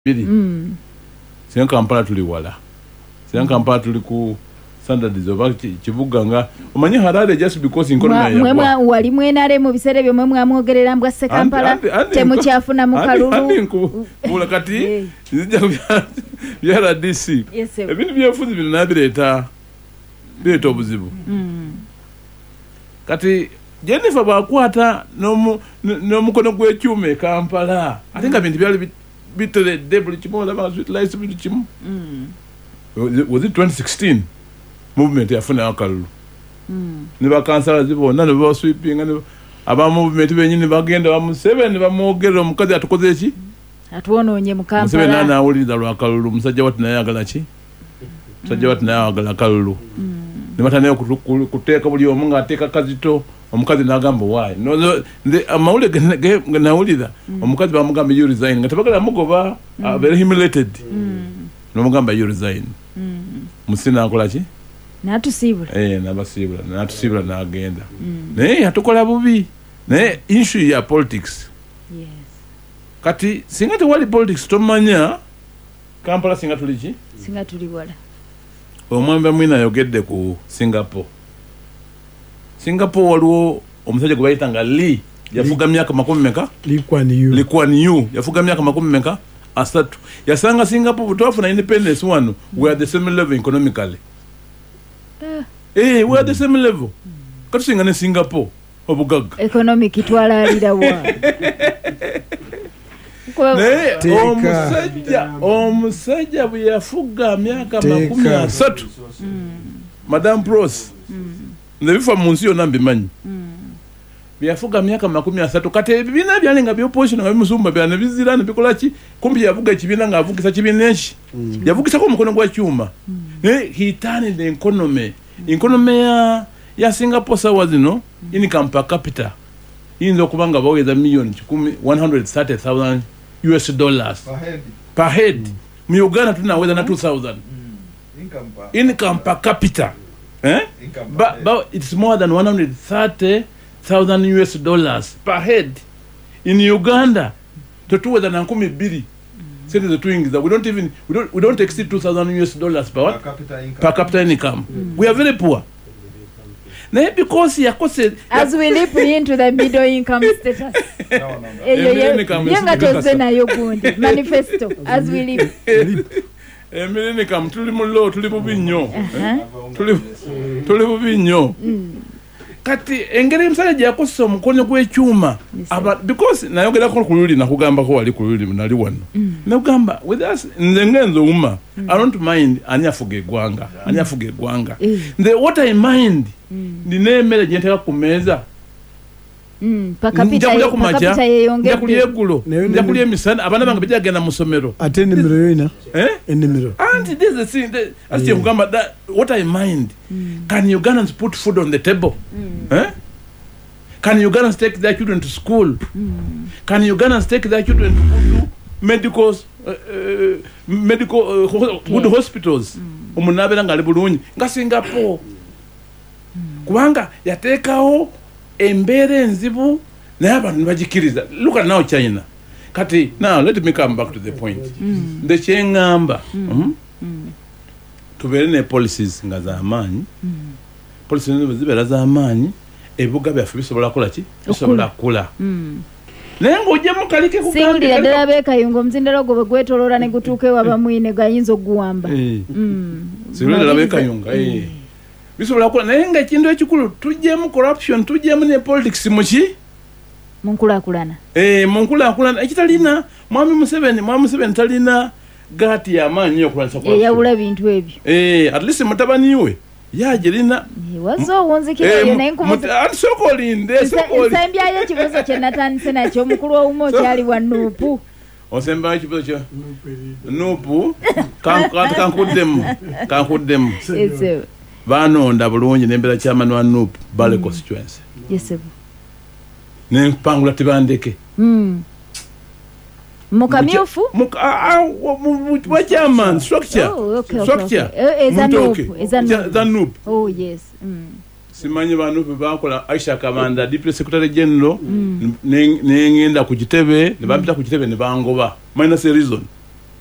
biri singa Kampala tuli wala singa Kampala tuli ku standards oba kibuga nga omanyi Harare just because economy ya mwe wali mwenare mu bisere byo mwe mwamwogerera mbwa se Kampala temukyafuna mu kalulu mula kati nzija byara DC ebintu byafuzi bino nabireta obuzibu kati Jennifer bakwata n'omukono gw'ekyuma Kampala ate nga bintu byali bitere debuli kimola ba sweet life bintu kimu was it 2016 movement yafuna akalulu ne bakansala zibona ne ba sweeping ne aba movement benyini bagenda ba Museveni bamwogera omukazi atukoze eki atuwononye mu Kampala Museveni anawulira lwakalulu musajja wati naye agala ki musajja wati naye agala kalulu ne batanayo kuteeka buli omu ng'ateeka kazito omukazi n'agamba why no amawule nawulira omukazi bamugamba you resign nga tabagala mugoba very humiliated n'omugamba you resign musina akola ki natusibula natusibula n'agenda naye atukola bubi naye issue ya politics kati singa tewali politics tomanya Kampala singa tuli ki singa tuli wala omwembe mwina yogedde ku Singapore waliwo omusajja gwe bayita nga Lee yafuga myaka 10 meka Lee Kuan Yew yafuga myaka 10 meka asatu yasanga Singapore butwafuna independence wano we are the same level economically we are the same level katusinga ne Singapore obugaga economic twalaalira wa omusajja bwe yafuga myaka 30 Madame Pros ndebifa munsi yonna mbimanyi byafuga myaka 30 kati ebibiina byalenga by'opposition nga bimusumba byane bizira ne bikola ki kumpi yavuga ekibiina nga avugisa kibiina eki yavugisako omukono gwa cyuma he turned the economy ya Singapore sawa zino income per capita yinza okuba nga baweza million 130,000 US dollars per head mu Uganda tunaweza na 2,000 income per capita but it's more than 130,000 US dollars per head in Uganda totuweza na 12 sente zetuingiza we don't exceed 2,000 US dollars per capita income we are very poor na because yakose as we leap into the middle income status yenga toze nayo gundi manifesto as we leap emene kam tuli mulo tuli bubinyo tuli bubinyo kati engere msajja yakosa omukono gw'ekyuma because nayogera ko kululi nakugamba ko wali kululi nali wano nakugamba with us nzengenzo uma I don't mind anyafuge gwanga the what I mind ndinemere jenteka kumeza pakapita yeyongedde kuliegulo njakulie misana abana bange bijagenda mu somero ate nimero yoina enimero and this is the thing as you kugamba that what I mind can Ugandans put food on the table can Ugandans take their children to school can Ugandans take their children to medical good hospitals omunabera ngali bulunyi nga Singapore kubanga yateekawo embere enzibu naye abantu nibagikiriza look at now China kati now let me come back to the point the kyengamba tubeere ne policies nga z'amaanyi policies nizo zibeera z'amaanyi ebibuga byaffe bisobola kukola ki bisobola kula naye ng'ojjamu kalike singulira ddala beekayunga omuzindalo gwe gwetoloola ne gutuuka ewa mwine gayinza okuguwamba singulira ddala beekayunga bisobola kula naye nga ekintu ekikulu tujjemu corruption tujjemu ne politics muki munkulaakulana munkulaakulana ekitalina mwami Museveni talina gaati y'amaanyi yokulwanyisa eyawula bintu ebyo at least mutabani we yagirina wazo owunzikirayo naye sokolinde nsembyayo ekibuzo kye natandise nakyo omukulu owumu okyali wa nuupu osembayo ekibuzo kyo nuupu kankuddemu banonda bulungi nembera chairman wa NUP Bale constituency nempangula tebandeke mukamyofu wa chairman structure eza NUP simanyi banupe bakola Aisha Kabanda deputy secretary general nengenda ku kitebe ne bampita ku kitebe ne bangoba minus a reason